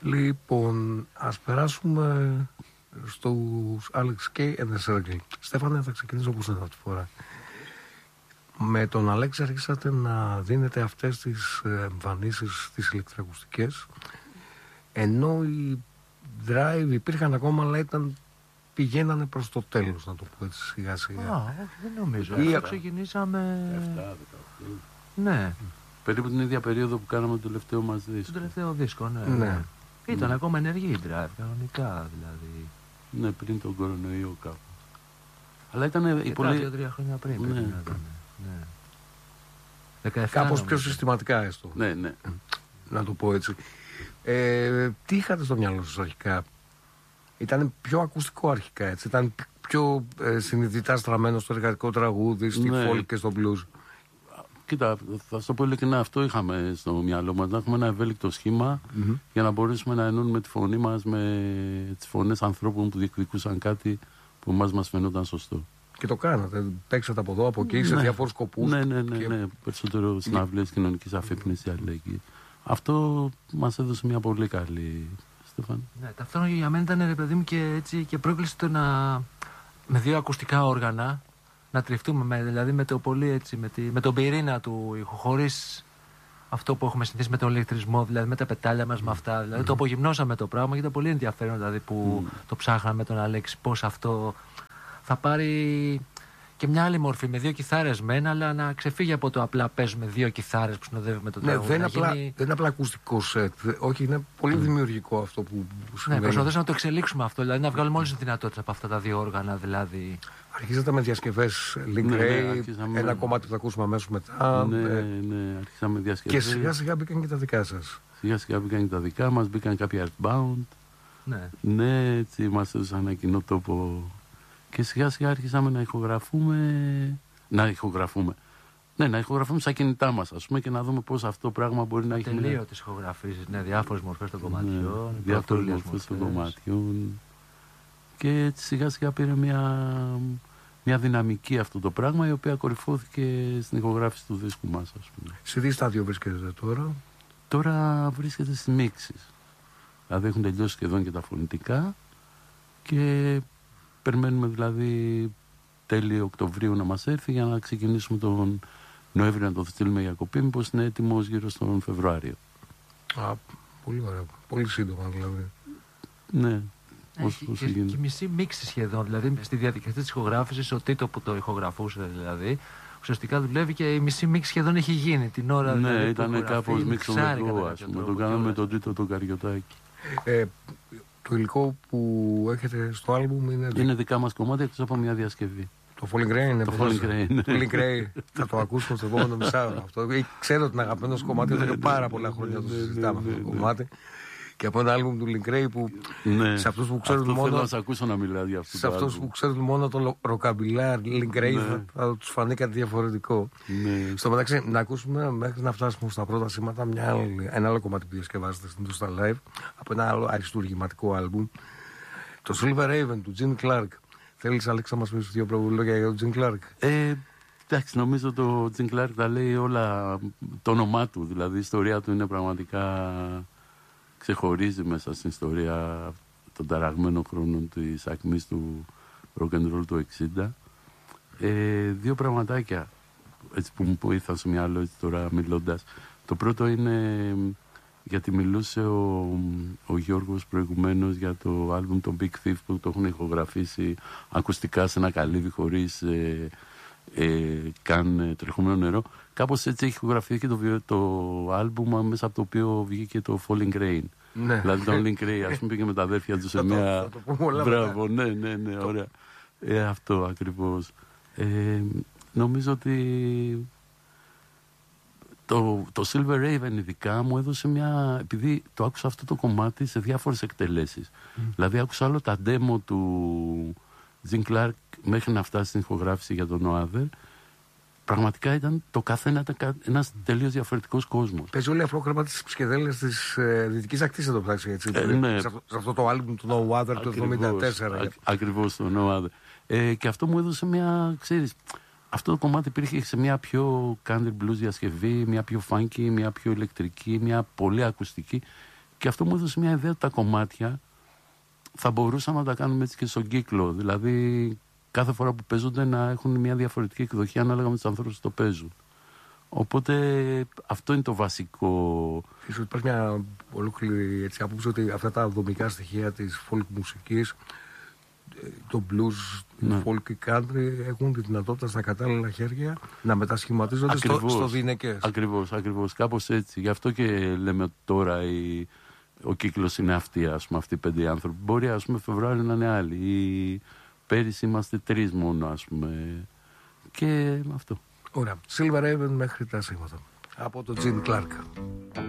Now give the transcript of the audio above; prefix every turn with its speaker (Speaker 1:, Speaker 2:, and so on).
Speaker 1: Λοιπόν, ας περάσουμε στους Alex K and the Circle. Στέφανε, θα ξεκινήσω όπως είναι αυτή τη φορά. Με τον Αλέξη αρχίσατε να δίνετε αυτές τις εμφανίσεις, τις ηλεκτροακουστικές, ενώ οι Drive υπήρχαν ακόμα, αλλά πηγαίνανε προς το τέλος, να το πω έτσι σιγά σιγά.
Speaker 2: Όχι, δεν νομίζω. Αυτό ξεκινήσαμε...
Speaker 3: 7-18.
Speaker 2: Ναι.
Speaker 3: Περίπου την ίδια περίοδο που κάναμε το τελευταίο μας δίσκο.
Speaker 2: Το τελευταίο δίσκο, ναι. Ήταν ακόμα ενεργή η Drive, κανονικά δηλαδή.
Speaker 3: Ναι, πριν τον κορονοϊό κάπου. Αλλά ήταν οι
Speaker 2: πολύ... 2-3 χρόνια πριν.
Speaker 3: Ναι.
Speaker 2: Ναι.
Speaker 1: Κάπως πιο συστηματικά έστω.
Speaker 3: Ναι, ναι.
Speaker 1: Να το πω έτσι. Τι είχατε στο μυαλό σας αρχικά? Ήταν πιο ακουστικό αρχικά, έτσι? Ήταν πιο συνειδητά στραμμένο στο εργατικό τραγούδι, στη folk και στο blues?
Speaker 3: Κοίτα, θα σου πω ειλικρινά, αυτό είχαμε στο μυαλό μας, να έχουμε ένα ευέλικτο σχήμα για να μπορέσουμε να ενώνουμε τη φωνή μας με τις φωνές ανθρώπων που διεκδικούσαν κάτι που μας φαινόταν σωστό.
Speaker 1: Και το κάνατε, παίξατε από εδώ, από εκεί, σε διάφορους σκοπούς.
Speaker 3: Ναι, περισσότερο συναυλίες κοινωνικής αφύπνισης, αλληλεγγύη. Αυτό μας έδωσε μια πολύ καλή, Στέφαν.
Speaker 2: Ναι, ταυτόχρονα για μένα ήταν, ρε παιδί μου, και πρόκληση το να, με δύο ακουστικά όργανα, να τριφτούμε, δηλαδή με το πολύ έτσι, με τον πυρήνα του ήχου, χωρίς αυτό που έχουμε συνηθίσει με τον ηλεκτρισμό, δηλαδή με τα πετάλια μας, με αυτά. Δηλαδή το απογυμνώσαμε το πράγμα και ήταν πολύ ενδιαφέρον, δηλαδή που το ψάχναμε με τον Αλέξη, πώς αυτό θα πάρει και μια άλλη μορφή, με δύο κιθάρες μεν, αλλά να ξεφύγει από το απλά παίζουμε δύο κιθάρες που συνοδεύουμε το τραγούδι.
Speaker 1: Ναι, δεν είναι απλά ακουστικό σετ. Όχι, είναι πολύ δημιουργικό αυτό που συμβαίνει.
Speaker 2: Ναι, προσπαθήσαμε να το εξελίξουμε αυτό, δηλαδή να βγάλουμε όλες τις δυνατότητες από αυτά τα δύο όργανα. Δηλαδή.
Speaker 1: Αρχίζατε με διασκευές Link Ray, ένα κομμάτι που θα ακούσουμε αμέσως μετά.
Speaker 3: Ναι, αρχίσαμε με διασκευές.
Speaker 1: Και σιγά σιγά μπήκαν και τα δικά σας.
Speaker 3: Σιγά σιγά μπήκαν και τα δικά μας, μπήκαν κάποια Earthbound. Ναι, έτσι μας έδωσαν ένα κοινό τόπο. Και σιγά σιγά άρχισαμε να ηχογραφούμε. Να ηχογραφούμε στα κινητά μας, ας πούμε, και να δούμε πώς αυτό το πράγμα μπορεί να έχει.
Speaker 2: Τελείωτες ηχογραφήσεις, διάφορες μορφές των κομματιών.
Speaker 3: Διάφορες μορφές των κομματιών. Και έτσι σιγά σιγά πήρε μια δυναμική αυτό το πράγμα, η οποία κορυφώθηκε στην ηχογράφηση του δίσκου μας, ας πούμε.
Speaker 1: Σε τι στάδιο βρίσκεται τώρα?
Speaker 3: Τώρα βρίσκεται στις μίξεις. Δηλαδή έχουν τελειώσει σχεδόν και τα φωνητικά και περιμένουμε δηλαδή τέλη Οκτωβρίου να μας έρθει για να ξεκινήσουμε τον Νοέμβριο να το στείλουμε για κοπή, μήπως είναι έτοιμος γύρω στον Φεβρουάριο.
Speaker 1: Πολύ ωραία. Πολύ σύντομα δηλαδή.
Speaker 3: Ναι.
Speaker 2: Και μισή μίξη σχεδόν, δηλαδή στη διαδικασία της ηχογράφησης, ο Τίτο που το ηχογραφούσε δηλαδή, ουσιαστικά δουλεύει και η μισή μίξη σχεδόν έχει γίνει την ώρα.
Speaker 3: Ναι,
Speaker 2: δηλαδή,
Speaker 3: ήταν κάπως μίξονο, ας πούμε. Το κάναμε με τον Τίτο τον Καριωτάκη.
Speaker 1: Το υλικό που έχετε στο άλμπουμ
Speaker 3: είναι δικά μας κομμάτια, εκτός από μια διασκευή.
Speaker 1: Το Falling Rain είναι
Speaker 3: το Falling
Speaker 1: Rain. Θα το ακούσουμε στο επόμενο μισάωρο αυτό. Ξέρω ότι είναι αγαπημένο κομμάτι, εδώ και πάρα πολλά χρόνια το συζητάμε αυτό το κομμάτι. Και από ένα άλμπουμ του Link Ray που σε αυτούς που ξέρουν μόνο.
Speaker 3: Θέλω να σε ακούσω να μιλάς για αυτό.
Speaker 1: Σε αυτούς που ξέρουν μόνο το ροκαμπιλάρ Link Ray θα τους φανεί κάτι διαφορετικό. Στο μεταξύ, να ακούσουμε μέχρι να φτάσουμε στα πρώτα σήματα ένα άλλο κομμάτι που διασκευάζεται στην Τούστα Live από ένα άλλο αριστούργηματικό άλμπουμ. Το Silver Raven του Gene Clark. Θέλεις, Άλεξ, να μας πεις δύο λόγια για τον Gene Clark?
Speaker 3: Εντάξει, νομίζω το Gene Clark τα λέει όλα, το όνομά του, δηλαδή η ιστορία του είναι πραγματικά, ξεχωρίζει μέσα στην ιστορία των ταραγμένων χρόνων της ακμής του rock and roll του 60. Δύο πραγματάκια έτσι, που μου ήρθαν στο μυαλό έτσι, τώρα μιλώντας. Το πρώτο είναι γιατί μιλούσε ο Γιώργος προηγουμένως για το άλμπουμ των Big Thief που το έχουν ηχογραφήσει ακουστικά σε ένα καλύβι χωρίς καν τρεχόμενο νερό. Κάπως έτσι έχει ηχογραφηθεί και το άλμπουμ μέσα από το οποίο βγήκε το Falling Rain.
Speaker 1: Ναι.
Speaker 3: Δηλαδή τον Link Ray, ας πούμε, πήγε με τα αδέρφια του σε μια... Μπράβο, ναι, ωραία. Αυτό ακριβώς. Νομίζω ότι το Silver Raven ειδικά μου έδωσε μια... Επειδή το άκουσα αυτό το κομμάτι σε διάφορες εκτελέσεις. Δηλαδή άκουσα άλλο τα demo του Gene Clark μέχρι να φτάσει στην ηχογράφηση για τον No Other. Πραγματικά ήταν το καθένα ένας τελείως διαφορετικός κόσμος.
Speaker 1: Παίζει όλη αφρόκρεμα τις ψυχεδέλειες της δυτικής ακτής εδώ πράξη, έτσι.
Speaker 3: Ναι.
Speaker 1: Σε αυτό το άλμπουμ του No Other του 1974.
Speaker 3: Ακριβώς το No Other. Και αυτό μου έδωσε μια, ξέρεις, αυτό το κομμάτι υπήρχε σε μια πιο country blues διασκευή, μια πιο funky, μια πιο ηλεκτρική, μια πολύ ακουστική. Και αυτό μου έδωσε μια ιδέα ότι τα κομμάτια θα μπορούσαμε να τα κάνουμε έτσι και στον κύκλο. Δηλαδή, κάθε φορά που παίζονται να έχουν μια διαφορετική εκδοχή ανάλογα με τους ανθρώπους που το παίζουν. Οπότε αυτό είναι το βασικό.
Speaker 1: Ίσως υπάρχει μια ολόκληρη έτσι, άποψη ότι αυτά τα δομικά στοιχεία της folk μουσικής, το blues, το folk, η country έχουν τη δυνατότητα στα κατάλληλα χέρια να μετασχηματίζονται στο διηνεκές.
Speaker 3: Ακριβώς. Κάπως έτσι. Γι' αυτό και λέμε ότι τώρα ο κύκλος είναι αυτή, ας πούμε, αυτοί οι 5 άνθρωποι. Μπορεί, ας πούμε, Φεβρουάριο να είναι άλλοι. Ή πέρυσι είμαστε 3 μόνο, ας πούμε. Και αυτό.
Speaker 1: Ωραία. Silver Raven μέχρι τα σήματα. Από το Gene Clark.